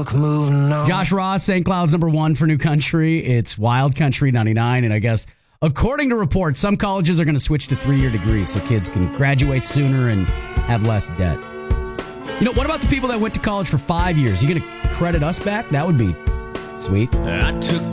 truck moving on. Josh Ross, St. Cloud's number 1 for New Country. It's Wild Country 99. And I guess, according to reports, some colleges are going to switch to 3-year degrees so kids can graduate sooner and have less debt. You know, what about the people that went to college for 5 years? You going to credit us back? That would be sweet. I took